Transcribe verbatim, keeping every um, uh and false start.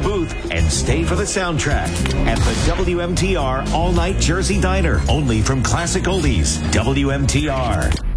booth and stay for the soundtrack at the W M T R All Night Jersey Diner, only from Classic Oldies. W M T R.